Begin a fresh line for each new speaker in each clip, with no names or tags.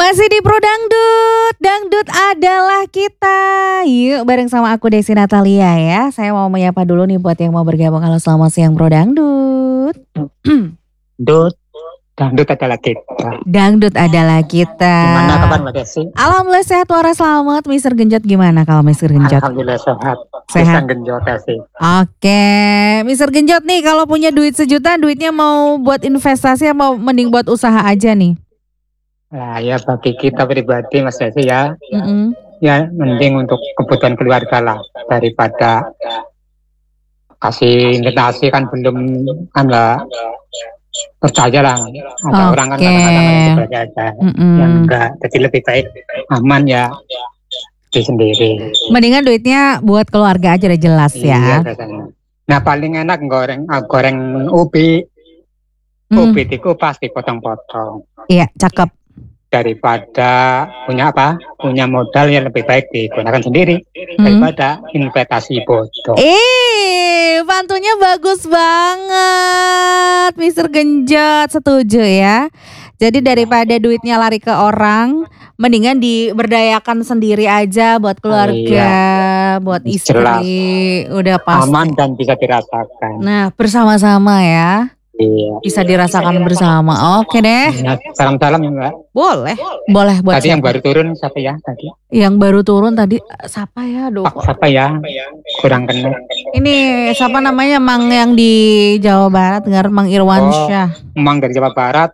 Masih di Pro Dangdut, Dangdut adalah kita. Yuk bareng sama aku Desi Natalia ya. Saya mau menyapa dulu nih buat yang mau bergabung. Halo selamat siang Pro Dangdut.
Dangdut adalah kita.
Dangdut adalah kita.
Gimana kabar Mbak Desi?
Alhamdulillah sehat waras selamat. Mister Genjot gimana kalau Mister Genjot?
Alhamdulillah sehat.
Sehat.
Genjot Desi.
Oke, Mister Genjot nih kalau punya duit sejuta, duitnya mau buat investasi atau mending buat usaha aja nih?
Nah ya bagi kita pribadi Mas Desi ya, ya mending untuk kebutuhan keluarga lah daripada kasih investasi kan belum kan lah. Percaya lah, ada orang kan kadang-kadang ada yang percaya aja, yang enggak, jadi lebih baik aman ya di sendiri.
Mendingan duitnya buat keluarga aja udah jelas ya.
Nah paling enak goreng ubi, ubi itu pasti potong-potong.
Iya cakep.
Daripada punya modal yang lebih baik digunakan sendiri daripada investasi bodong.
Pantunya bagus banget, Mister Genjot, setuju ya. Jadi daripada duitnya lari ke orang, mendingan diberdayakan sendiri aja buat keluarga, buat istri, udah pasti.
Aman dan bisa dirasakan.
Nah bersama-sama ya. Iya. Bisa dirasakan bersama. Oke deh.
Salam-salam ya Mbak.
Boleh buat
tadi siapa? Yang baru turun siapa ya tadi?
Yang baru turun tadi siapa ya?
Siapa ya? Kurang kenal.
Ini siapa namanya Mang yang di Jawa Barat, Mang Irwansyah.
Mang dari Jawa Barat.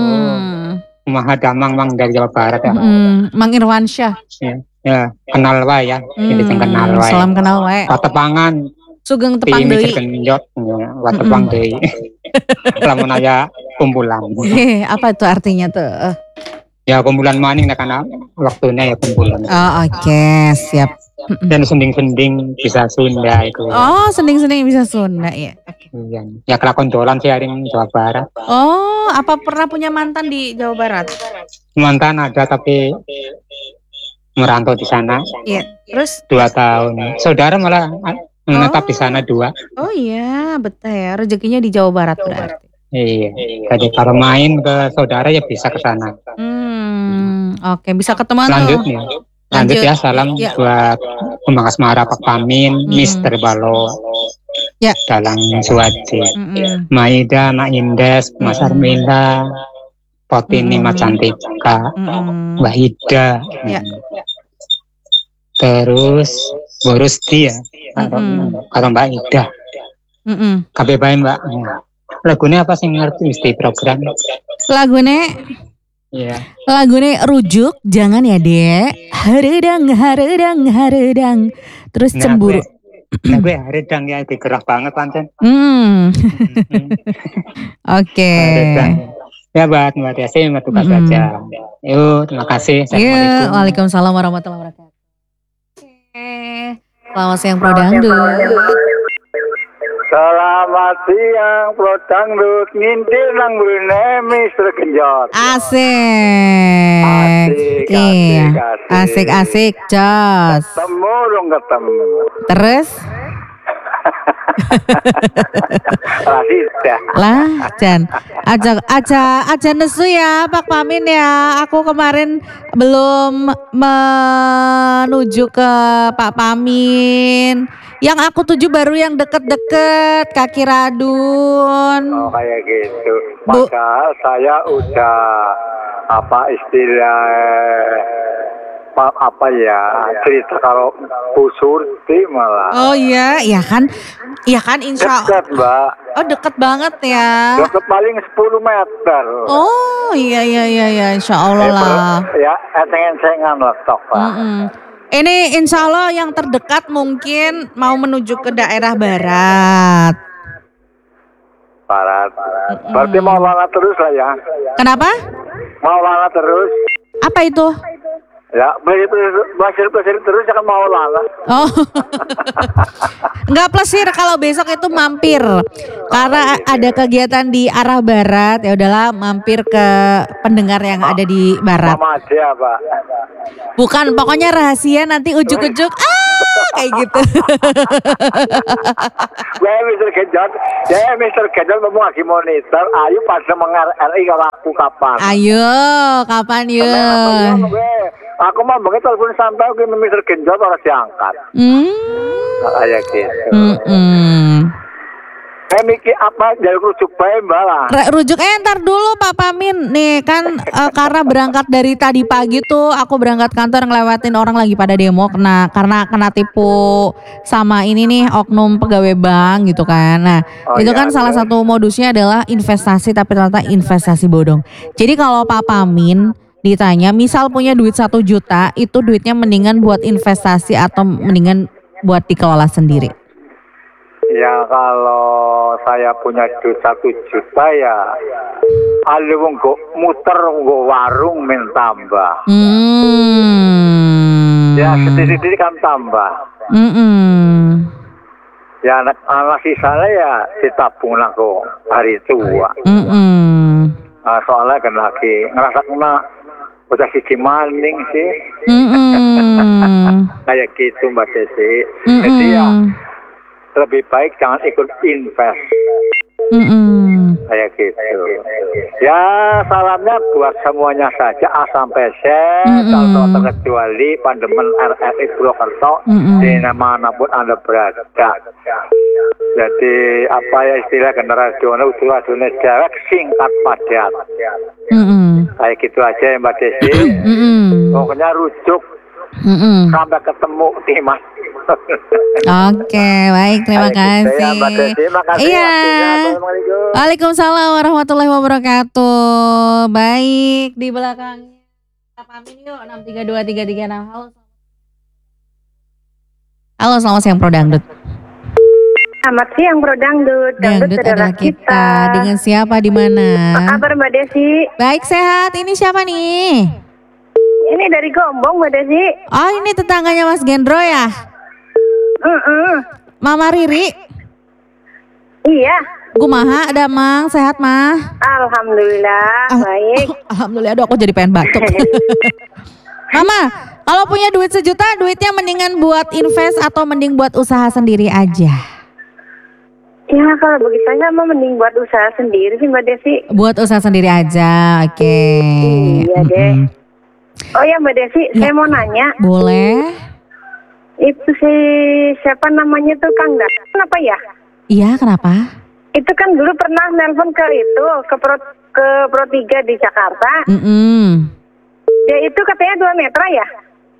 Mahadamang Mang dari Jawa Barat ya.
Mang Irwansyah.
Ya, kenal wae ya. Ini kenal wae.
Salam kenal wae.
Patepangan.
Sugeng tepang deui.
Genjot, watepang deui. Lamun aya kumpulan.
Apa itu artinya tuh?
Ya kumpulan maning karena waktunya ya kumpulan.
Oh oke, siap.
Dan sending-sending bisa Sunda itu.
Oh, sending-sending bisa Sunda ya.
Iya. Ya kelakon dolan sih hari Jawa Barat.
Oh, apa pernah punya mantan di Jawa Barat?
Mantan ada tapi merantau di sana.
Iya. Terus
2 tahun. Saudara malah menetap di sana 2.
Oh iya, betah ya. Rezekinya di Jawa Barat berarti.
Iya. Jadi kalau main ke saudara ya bisa ke sana.
Oke, bisa ketemu
Lanjut ya, salam buat Pemangkas Mara Pak Pamin, Mister Balo, Dalang Suwadi, Maida, Mak Indes, Mas Armila, Potini, Mas Cantika, Mbak Ida, terus Borusti ya, kalau Mbak Ida, kabeh bae Mbak. Lagunya apa sih ngerti mesti program?
Lagunya rujuk jangan ya Dek. Haredang. Terus cemburu.
Gue haredang ya digerak banget pancen.
Oke.
Ya Mbak Desi tugas saja. Yuk terima kasih.
Assalamualaikum. Waalaikumsalam warahmatullahi wabarakatuh. Selamat siang Pro Dangdut.
Selamat siang Pro Dangdut, ngintil nang brune Mister Genjot.
Asik. Asik, jos.
Ketemu.
Terus? Lah, Jan. Aja nesu ya Pak Pamin ya. Aku kemarin belum menuju ke Pak Pamin. Yang aku tuju baru yang deket-deket Kaki Radun.
Oh kayak gitu. Maka saya udah cerita kalau Bu Surti malah.
Oh iya kan insya Allah.
Deket Mbak.
Oh deket banget ya.
Deket paling 10 meter.
Oh iya insya Allah lah.
Ya enteng-entengan lah tok Pak.
Ini insya Allah yang terdekat mungkin mau menuju ke daerah barat.
Berarti mau lala terus lah ya.
Kenapa?
Mau lala terus.
Apa itu?
Ya, plesir terus jangan mau lama.
Oh. Enggak plesir kalau besok itu mampir. Karena ada kegiatan di arah barat, ya udahlah mampir ke pendengar yang ada di barat.
Mama aja, Pak.
Bukan, pokoknya rahasia nanti ujuk-ujuk kayak gitu.
Mr. Genjot ngomong lagi monitor, ayo pada mengar-RI kalau aku kapan.
Ayo, kapan yuk?
Aku mau banget telepon sampai ke Mr. Genjot harus diangkat. Kayak gitu. Mikir apa dari rujuk bae Mbak.
Rujuk ntar dulu Pak Pamin. Nih kan karena berangkat dari tadi pagi tuh aku berangkat kantor ngelewatin orang lagi pada demo karena kena tipu sama ini nih oknum pegawai bank gitu kan. Nah, itu kan salah satu modusnya adalah investasi tapi ternyata investasi bodong. Jadi kalau Pak Pamin ditanya misal punya duit 1 juta itu duitnya mendingan buat investasi atau mendingan buat dikelola sendiri?
Ya kalau saya punya duit 1 juta ya ada wong muter warung men tambah. Ya sedikit kan tambah. Ya anak sisanya ya ditabung lah kok hari tua. Nah, soalnya kan lagi ngerasa kena udah sisi maling sih. Kayak gitu Mbak Desi. Jadi ya lebih baik jangan ikut invest. Kayak gitu. Ya salamnya buat semuanya saja A sampai Z. Kalau terkecuali pandemen RRI Purwokerto di manapun Anda berada. Jadi apa ya istilah generasi udah jarak singkat padat. Kayak gitu aja ya Mbak Desi. Pokoknya rujuk sampai ketemu Timas.
Oke, baik, terima kasih. Iya. Waalaikumsalam warahmatullahi wabarakatuh. Baik, di belakangnya Pak Pamin yuk 6323336. Halo. Halo, selamat siang Pro Dangdut.
Selamat siang Pro Dangdut.
Dangdut adalah kita. Dengan siapa di mana?
Apa kabar Mbak Desi?
Baik, sehat. Ini siapa nih?
Ini dari Gombong Mbak Desi.
Oh, ini tetangganya Mas Gendro ya? Mama Riri?
Iya.
Kumaha ada Mang, sehat Mah?
Alhamdulillah, baik.
Alhamdulillah, aduh aku jadi pengen batuk. Mama, kalau punya duit 1 juta, duitnya mendingan buat invest atau mending buat usaha sendiri aja?
Ya kalau bagi saya mah mending buat usaha sendiri sih Mbak Desi.
Buat usaha sendiri aja, oke.
Iya deh. Oh ya Mbak Desi, saya mau nanya.
Boleh.
Itu siapa namanya tuh Kang Datan apa ya?
Iya, kenapa?
Itu kan dulu pernah nelpon ke Pro 3 di Jakarta. Dia itu katanya 2 meter ya?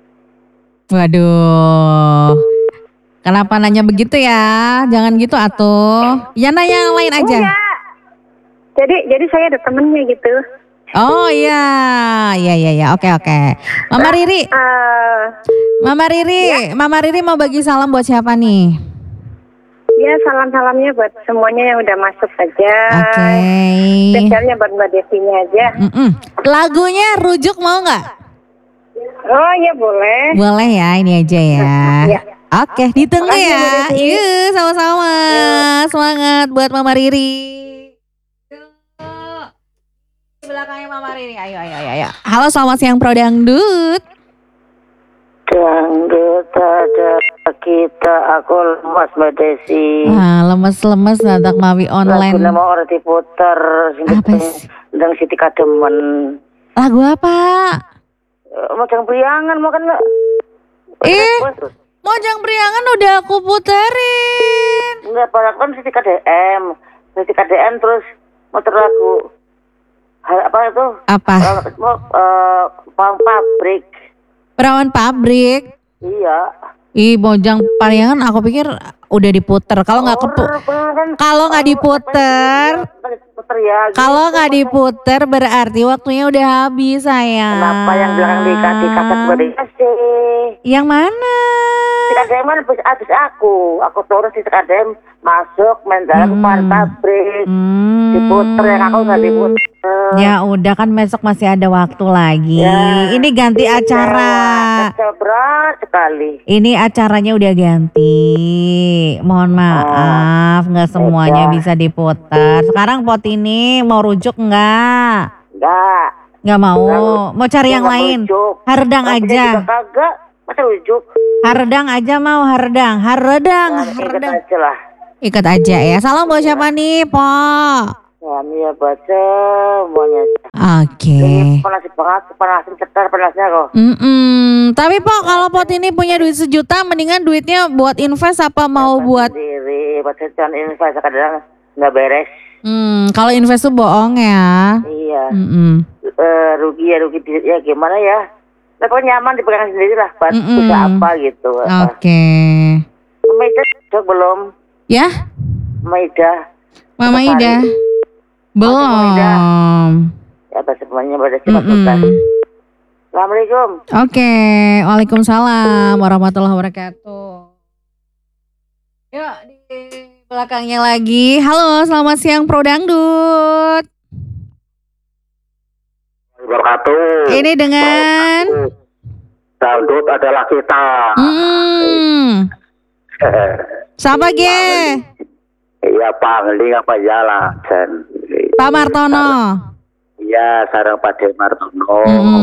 Waduh. Kenapa nanya begitu ya? Jangan gitu atuh. Ya nanya yang lain aja.
Jadi saya ada temennya gitu.
Oh iya. Oke. Mama Riri. Mama Riri mau bagi salam buat siapa nih?
Ya salam-salamnya buat semuanya yang udah masuk saja.
Oke.
Spesialnya buat Mbak Desinya aja.
Lagunya rujuk mau nggak?
Oh iya boleh.
Boleh ya, ini aja ya.
Ya.
Oke, ditunggu ya. Yuk, sama-sama. Semangat buat Mama Riri. Belakangnya Mama Riri. Ayo. Halo, selamat siang Pro Dangdut.
Dangdut ada kita, aku lemas Mbak Desi.
Lemes dadak mawi online.
Lagu nama orang diputar.
Apa sih?
Dan Siti Kademen.
Lagu apa?
Mojang Priangan mau kan?
Mojang Priangan udah aku puterin.
Enggak, pada kan Siti KDM terus muter lagu. Apa itu?
Apa?
Pabrik.
Perawan pabrik.
Iya.
Mojang Priangan aku pikir udah diputer. Kalau nggak diputer berarti waktunya udah habis sayang.
Kenapa yang bilang di kaset berdikasi?
Yang mana?
Di KDM kan habis aku turun di KDM masuk mendalam ke pabrik, diputer yang aku nggak diputer.
Ya udah kan besok masih ada waktu lagi. Ya, ini ganti acara.
Berat sekali.
Ini acaranya udah ganti. Mohon maaf, nggak semuanya bisa diputar. Sekarang pot ini mau rujuk nggak? Nggak mau. Mau cari yang lain. Haredang aja.
Kagak. Masa rujuk?
Haredang aja mau, haredang.
Ikat aja lah.
Ikat aja ya. Salam buat siapa nih, Po?
Ya buat semuanya.
Oke.
Panasnya kok.
Tapi Po, kalau Pot ini punya duit 1 juta, mendingan duitnya buat invest apa mau buat?
Sendiri, buat sejutaan invest kadang nggak beres.
Kalau invest tuh bohong ya.
Iya. Rugi ya gimana ya? Nah, pokoknya nyaman dipegang sendiri lah, buat usaha apa gitu.
Oke.
Mama Ida udah belum?
Ya? Mama Ida? Belum.
Ya, semuanya pada cepat tuntas. Assalamualaikum.
Oke, waalaikumsalam warahmatullahi wabarakatuh. Yuk, di belakangnya lagi. Halo, selamat siang Pro Dangdut.
Wabarakatuh.
Ini dengan
Dangdut adalah kita.
Siapa ge?
Iya Pangling apa jalan?
Pak Martono.
Iya sarang Pak De Martono.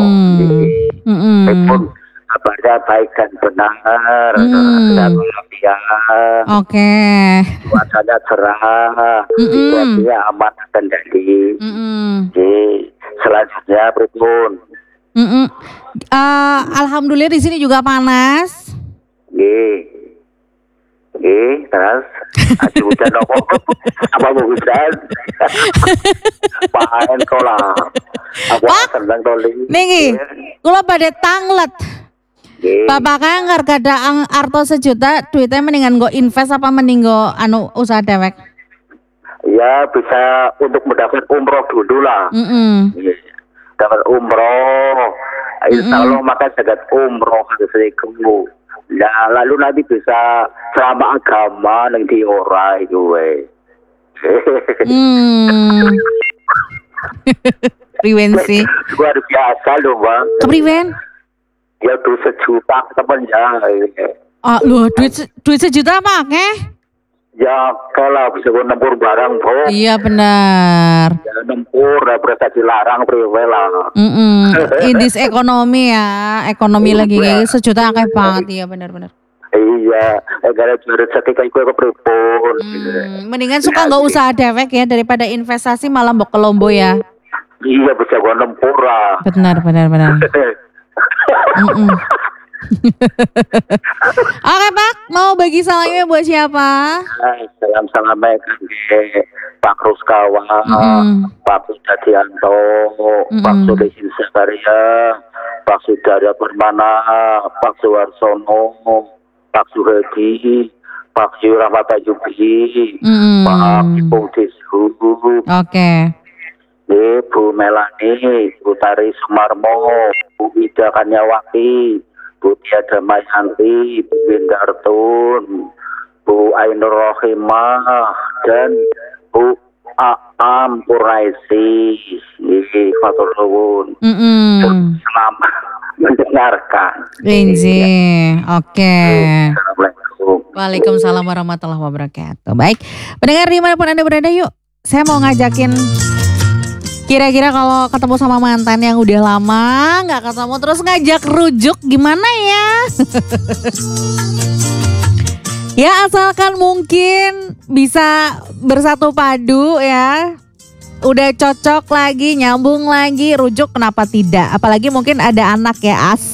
Pun kabarnya baik dan benar. Dan
Oke.
Cuacanya cerah. Situasinya aman kendali. Jadi selanjutnya pripun?
Alhamdulillah di sini juga panas.
Terus aja hujan apa mau hujan? Paen kolah. Apa sedang toli?
Niki, kula pada tanglet. Bapak Kanggar kada arto 1 juta, duitnya mendingan go invest apa mending go usaha dewek?
Ya bisa untuk mendapat umroh dulu lah. Dapat umroh, insya Allah maka jagat umroh harus nah lalu nanti bisa selama agama yang diora itu
Priwen sih
luar biasa loh bang.
Kepriwen?
Ya duit 1 juta temen ya.
Loh duit 1 juta apa
ya kalau bisa nempur barang bro.
Iya benar
ya, nempur prestasi larang priwen lah.
In this ekonomi ya, ekonomi lagi kayak 1 juta akeh banget. Iya benar-benar.
Iya, gara juara setika iku pripun.
Mendingan suka nggak usaha dewek ya daripada investasi malah mbok kelombo ya.
Iya bisa gua nempur lah.
Benar. Oke Pak, mau bagi salamnya buat siapa?
Salam Pak Ruskawa, Pak Sudadianto, Pak Sudesin Sakaria, Pak Sudarya Permana, Pak Suwarsono, Pak Suhedi, Pak Rahmat Ayubi, Pak Ipung Desu.
Oke.
Bu Melani, Bu Tari Sumarmo, Bu Ida Kanyawati, Bu Tia Damayanti, Bu Windartun, Bu Ainur Rohimah, dan Bu Aam Puraisi. Ini Fatur Nuwun. Selamat mendengarkan.
Rinzi, oke.
Assalamualaikum.
Waalaikumsalam warahmatullahi wabarakatuh. Baik, pendengar dimanapun Anda berada, yuk. Saya mau ngajakin kira-kira kalau ketemu sama mantan yang udah lama nggak ketemu terus ngajak rujuk gimana ya? Ya asalkan mungkin bisa bersatu padu ya. Udah cocok lagi, nyambung lagi, rujuk kenapa tidak? Apalagi mungkin ada anak ya,